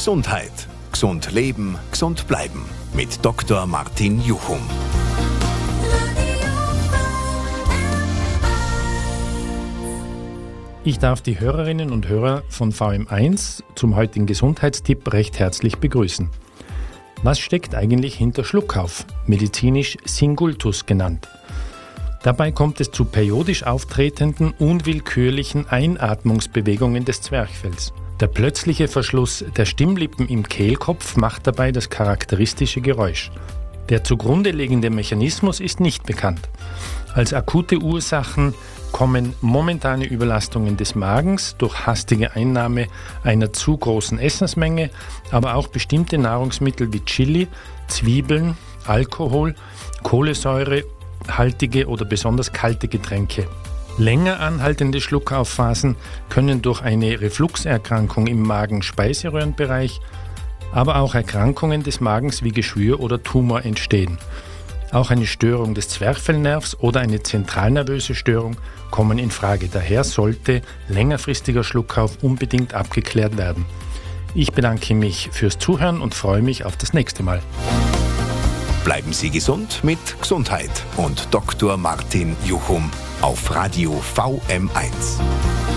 Gesundheit. Gesund leben, gesund bleiben. Mit Dr. Martin Juchum. Ich darf die Hörerinnen und Hörer von VM1 zum heutigen Gesundheitstipp recht herzlich begrüßen. Was steckt eigentlich hinter Schluckauf, medizinisch Singultus genannt? Dabei kommt es zu periodisch auftretenden, unwillkürlichen Einatmungsbewegungen des Zwerchfells. Der plötzliche Verschluss der Stimmlippen im Kehlkopf macht dabei das charakteristische Geräusch. Der zugrunde liegende Mechanismus ist nicht bekannt. Als akute Ursachen kommen momentane Überlastungen des Magens durch hastige Einnahme einer zu großen Essensmenge, aber auch bestimmte Nahrungsmittel wie Chili, Zwiebeln, Alkohol, kohlensäurehaltige oder besonders kalte Getränke. Länger anhaltende Schluckauffphasen können durch eine Refluxerkrankung im Magen-Speiseröhrenbereich, aber auch Erkrankungen des Magens wie Geschwür oder Tumor entstehen. Auch eine Störung des Zwerchfellnervs oder eine zentralnervöse Störung kommen in Frage. Daher sollte längerfristiger Schluckauf unbedingt abgeklärt werden. Ich bedanke mich fürs Zuhören und freue mich auf das nächste Mal. Bleiben Sie gesund mit Gesundheit und Dr. Martin Juchum auf Radio VM1.